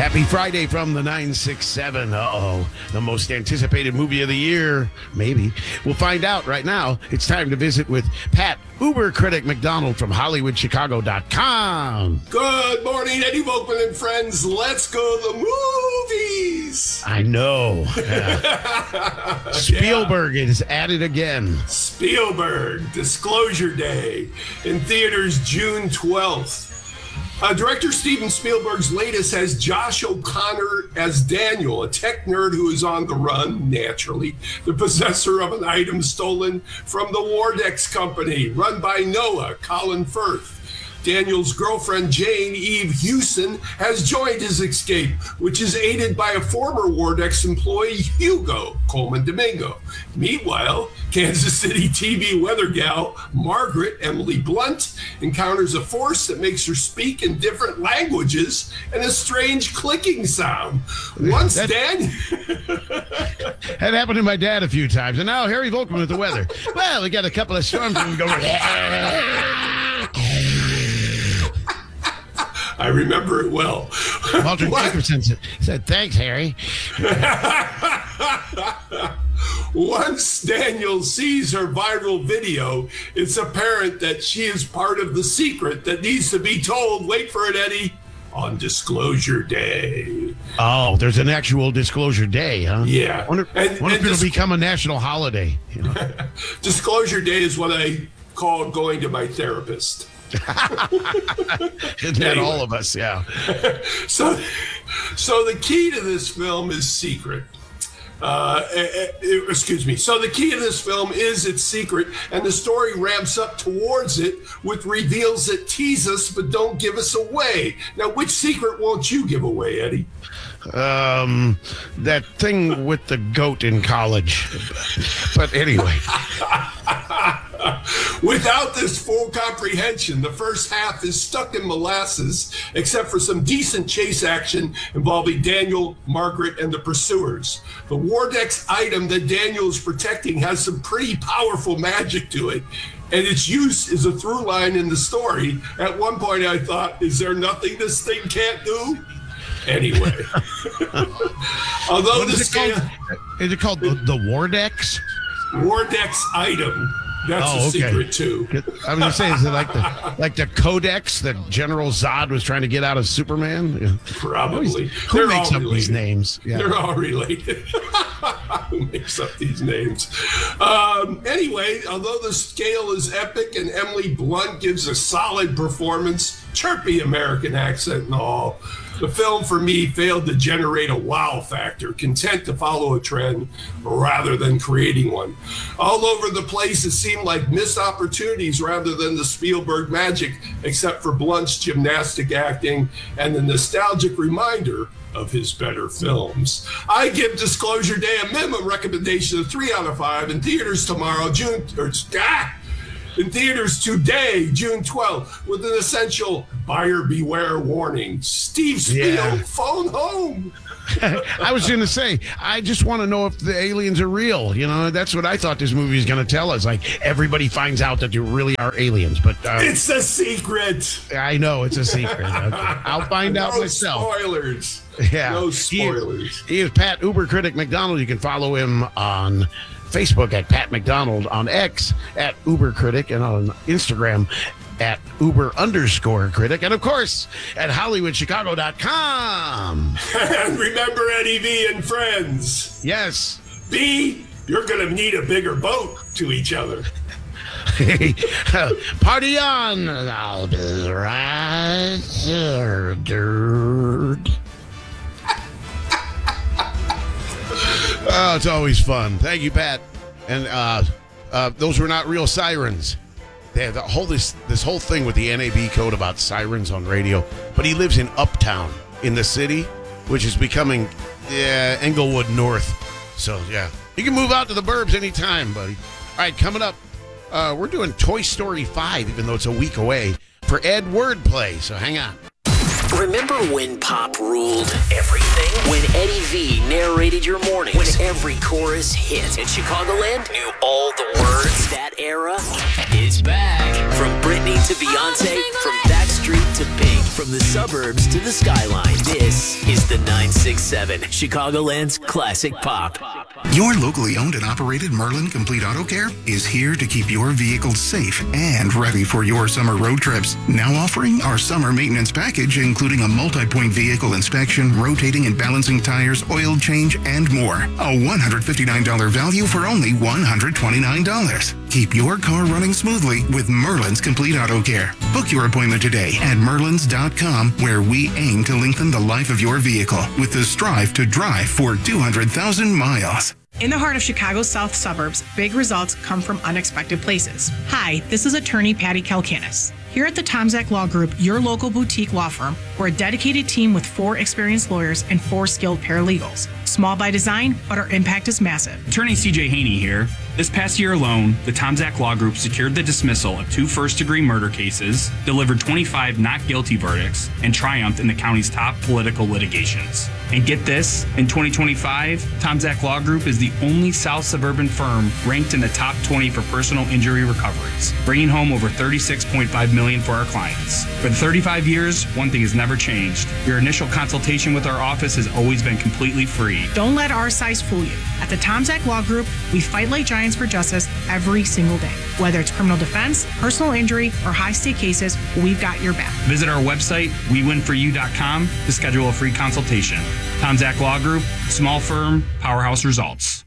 Happy Friday from the 967. Uh-oh. The most anticipated movie of the year. Maybe. We'll find out right now. It's time to visit with Pat, Uber critic McDonald from HollywoodChicago.com. Good morning, Eddie Volkman and friends. Let's go to the movies. I know. Yeah. Spielberg is at it again. Spielberg, Disclosure Day, in theaters June 12th. Director Steven Spielberg's latest has Josh O'Connor as Daniel, a tech nerd who is on the run, naturally, the possessor of an item stolen from the Wardex Company, run by Noah, Colin Firth. Daniel's girlfriend, Jane Eve Hewson, has joined his escape, which is aided by a former Wardex employee, Hugo Coleman Domingo. Meanwhile, Kansas City TV weather gal, Margaret Emily Blunt, encounters a force that makes her speak in different languages and a strange clicking sound. Once Daniel... That happened to my dad a few times. And now Harry Volkman with the weather. Well, we got a couple of storms and we go... I remember it well. Walter Jacobson said, thanks, Harry. Once Daniel sees her viral video, it's apparent that she is part of the secret that needs to be told. Wait for it, Eddie. On Disclosure Day. Oh, there's an actual Disclosure Day, huh? Yeah. Wonder if it'll become a national holiday. You know? Disclosure Day is what I call going to my therapist. Isn't that all of us? Yeah. So the key to this film is secret. Excuse me. So the key to this film is its secret, and the story ramps up towards it with reveals that tease us but don't give us away. Now, which secret won't you give away, Eddie? That thing with the goat in college. But anyway. Without this full comprehension, the first half is stuck in molasses, except for some decent chase action involving Daniel, Margaret, and the pursuers. The Wardex item that Daniel is protecting has some pretty powerful magic to it, and its use is a through line in the story. At one point I thought, is there nothing this thing can't do? Anyway. Although is it called the Wardex? Wardex item. That's a secret too. I was gonna say, is it like the Codex that General Zod was trying to get out of Superman? Yeah. Probably. Who makes up these names? Yeah. They're all related. Who makes up these names? Anyway, although the scale is epic and Emily Blunt gives a solid performance, chirpy American accent and all, the film, for me, failed to generate a wow factor, content to follow a trend rather than creating one. All over the place, it seemed like missed opportunities rather than the Spielberg magic, except for Blunt's gymnastic acting and the nostalgic reminder of his better films. I give Disclosure Day a minimum recommendation of 3 out of 5 in theaters tomorrow, in theaters today, June 12th, with an essential buyer beware warning. Steve Spiel, phone home. I was going to say, I just want to know if the aliens are real. You know, that's what I thought this movie was going to tell us. Like, everybody finds out that there really are aliens. But it's a secret. I know, it's a secret. Okay. I'll find out myself. No spoilers. Yeah. No spoilers. He is Pat, Uber critic McDonald. You can follow him on Facebook at Pat McDonald, on X at Uber Critic, and on Instagram at Uber_critic, and of course at HollywoodChicago.com. And remember, Eddie V and friends. Yes. B, you're going to need a bigger boat to each other. Party on. I'll be right here, dude. Oh, it's always fun. Thank you, Pat. And those were not real sirens. They have this whole thing with the NAB code about sirens on radio. But he lives in Uptown in the city, which is becoming Englewood North. So, yeah. You can move out to the burbs anytime, buddy. All right, coming up, we're doing Toy Story 5, even though it's a week away, for Ed Wordplay. So hang on. Remember when pop ruled everything? When Eddie V narrated your mornings? When every chorus hit and Chicagoland knew all the words? That era is back. From Britney to Beyonce, from Backstreet to Pink, from the suburbs to the skyline, this is the 967, Chicagoland's classic pop. Your locally owned and operated Merlin Complete Auto Care is here to keep your vehicle safe and ready for your summer road trips. Now offering our summer maintenance package, including a multi-point vehicle inspection, rotating and balancing tires, oil change, and more. A $159 value for only $129. Keep your car running smoothly with Merlin's Complete Auto Care. Book your appointment today at merlins.com, where we aim to lengthen the life of your vehicle with the strive to drive for 200,000 miles. In the heart of Chicago's south suburbs, big results come from unexpected places. Hi, this is attorney Patty Kalkanis. Here at the Tomzak Law Group, your local boutique law firm, we're a dedicated team with 4 experienced lawyers and 4 skilled paralegals. Small by design, but our impact is massive. Attorney CJ Haney here. This past year alone, the Tomzak Law Group secured the dismissal of 2 first-degree murder cases, delivered 25 not guilty verdicts, and triumphed in the county's top political litigations. And get this, in 2025, Tomzak Law Group is the only South suburban firm ranked in the top 20 for personal injury recoveries, bringing home over $36.5 million for our clients. For the 35 years, one thing has never changed. Your initial consultation with our office has always been completely free. Don't let our size fool you. At the Tomzak Law Group, we fight like giants for justice every single day. Whether it's criminal defense, personal injury, or high-stake cases, we've got your back. Visit our website, wewinforyou.com, to schedule a free consultation. Tomzak Law Group, small firm, powerhouse results.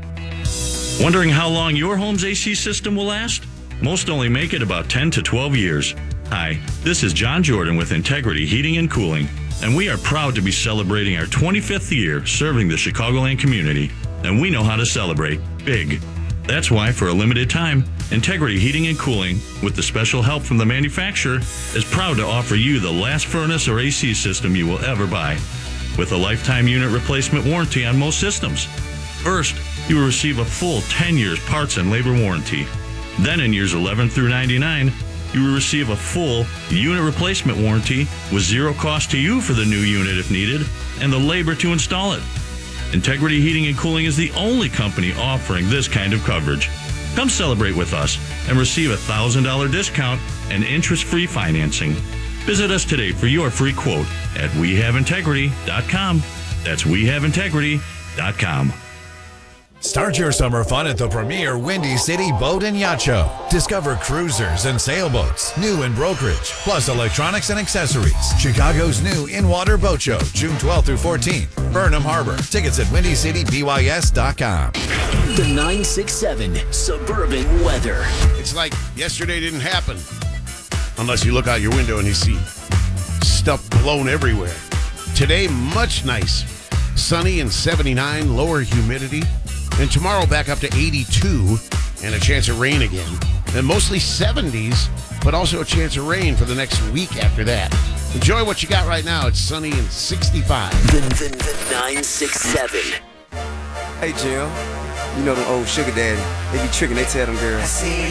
Wondering how long your home's AC system will last? Most only make it about 10 to 12 years. Hi, this is John Jordan with Integrity Heating and Cooling, and we are proud to be celebrating our 25th year serving the Chicagoland community, and we know how to celebrate big. That's why, for a limited time, Integrity Heating and Cooling, with the special help from the manufacturer, is proud to offer you the last furnace or AC system you will ever buy, with a lifetime unit replacement warranty on most systems. First, you will receive a full 10 years parts and labor warranty. Then in years 11 through 99, you will receive a full unit replacement warranty with zero cost to you for the new unit if needed, and the labor to install it. Integrity Heating and Cooling is the only company offering this kind of coverage. Come celebrate with us and receive a $1,000 discount and interest-free financing. Visit us today for your free quote at wehaveintegrity.com. That's wehaveintegrity.com. Start your summer fun at the premier Windy City Boat and Yacht Show. Discover cruisers and sailboats, new in brokerage, plus electronics and accessories. Chicago's new in-water boat show, June 12th through 14th. Burnham Harbor. Tickets at windycitybys.com. The 967 Suburban Weather. It's like yesterday didn't happen. Unless you look out your window and you see stuff blown everywhere. Today, much nice. Sunny and 79, lower humidity. And tomorrow back up to 82 and a chance of rain again. And mostly 70s, but also a chance of rain for the next week after that. Enjoy what you got right now. It's sunny and 65. The 967. Hey, Jim. You know them old sugar daddy. They be tricking, they tell them girls.